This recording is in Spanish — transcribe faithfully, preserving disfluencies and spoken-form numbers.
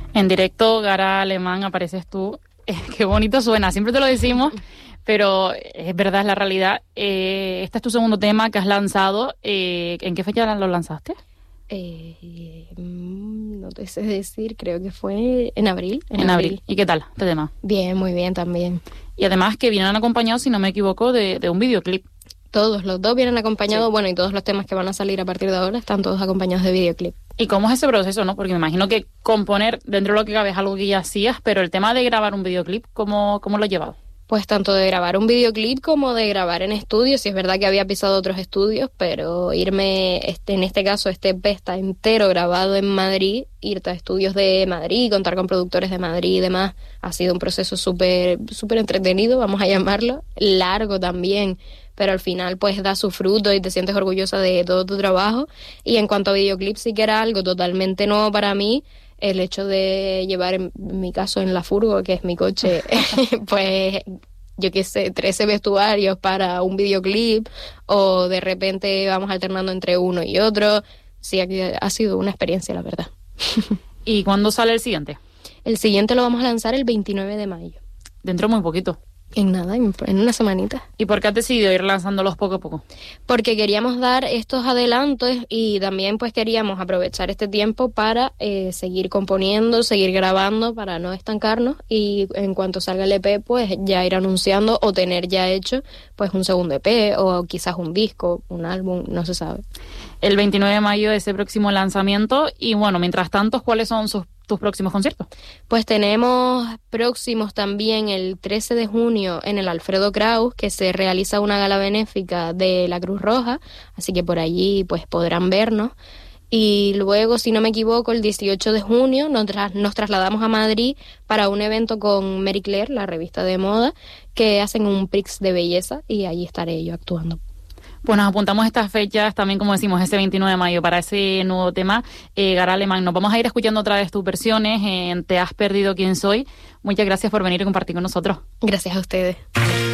En directo, Gara Alemán, apareces tú. Eh, qué bonito suena, siempre te lo decimos, pero es verdad, es la realidad. Eh, este es tu segundo tema que has lanzado. Eh, ¿En qué fecha lo lanzaste? Eh, no te sé decir, creo que fue en abril. En, en abril. abril. ¿Y qué tal este tema? Bien, muy bien también. Y además que vienen acompañados, si no me equivoco, de, de un videoclip. Todos, los dos vienen acompañados, sí. Bueno, y todos los temas que van a salir a partir de ahora están todos acompañados de videoclip. ¿Y cómo es ese proceso, no? Porque me imagino que componer dentro de lo que cabe es algo que ya hacías, pero el tema de grabar un videoclip, ¿cómo, cómo lo has llevado? Pues tanto de grabar un videoclip como de grabar en estudios. Sí, es verdad que había pisado otros estudios, pero irme, este, en este caso, este E P está entero grabado en Madrid, irte a estudios de Madrid, contar con productores de Madrid y demás, ha sido un proceso súper súper entretenido, vamos a llamarlo, largo también, pero al final pues da su fruto y te sientes orgullosa de todo tu trabajo. Y en cuanto a videoclip, sí que era algo totalmente nuevo para mí, el hecho de llevar, en mi caso, en la furgo, que es mi coche, pues, yo qué sé, trece vestuarios para un videoclip, o de repente vamos alternando entre uno y otro. Sí, ha sido una experiencia, la verdad. ¿Y cuándo sale el siguiente? El siguiente lo vamos a lanzar el veintinueve de mayo. Dentro muy poquito. En nada, en, en una semanita. ¿Y por qué has decidido ir lanzándolos poco a poco? Porque queríamos dar estos adelantos y también pues queríamos aprovechar este tiempo para eh, seguir componiendo, seguir grabando, para no estancarnos, y en cuanto salga el E P pues ya ir anunciando o tener ya hecho pues un segundo E P o quizás un disco, un álbum, no se sabe. El veintinueve de mayo ese próximo lanzamiento y bueno, mientras tanto, ¿cuáles son sus tus próximos conciertos? Pues tenemos próximos también el trece de junio en el Alfredo Kraus, que se realiza una gala benéfica de la Cruz Roja, así que por allí pues podrán vernos. Y luego, si no me equivoco, el dieciocho de junio nos, tra- nos trasladamos a Madrid para un evento con Marie Claire, la revista de moda, que hacen un Prix de belleza, y allí estaré yo actuando. Pues nos apuntamos estas fechas, también como decimos, ese veintinueve de mayo para ese nuevo tema. Eh, Gara Alemán, nos vamos a ir escuchando otra vez tus versiones en Te has perdido quién soy. Muchas gracias por venir y compartir con nosotros. Gracias a ustedes.